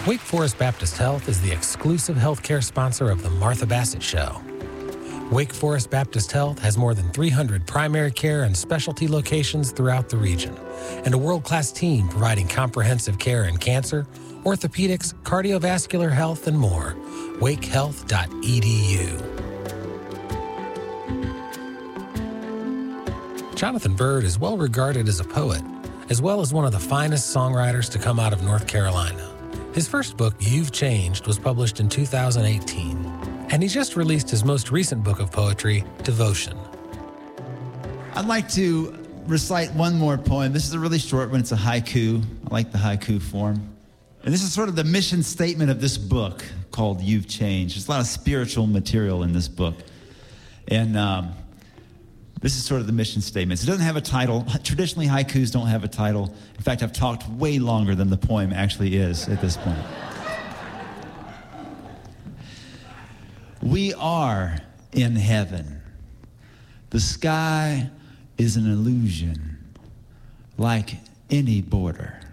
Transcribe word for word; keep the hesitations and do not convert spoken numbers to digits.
Wake Forest Baptist Health is the exclusive healthcare sponsor of the Martha Bassett Show. Wake Forest Baptist Health has more than three hundred primary care and specialty locations throughout the region, and a world-class team providing comprehensive care in cancer, orthopedics, cardiovascular health, and more. wake health dot e d u. Jonathan Byrd is well regarded as a poet, as well as one of the finest songwriters to come out of North Carolina. His first book, You've Changed, was published in two thousand eighteen, and he just released his most recent book of poetry, Devotion. I'd like to recite one more poem. This is a really short one. It's a haiku. I like the haiku form. And this is sort of the mission statement of this book called You've Changed. There's a lot of spiritual material in this book. And um, this is sort of the mission statement. It doesn't have a title. Traditionally, haikus don't have a title. In fact, I've talked way longer than the poem actually is at this point. We are in heaven. The sky is an illusion, like any border.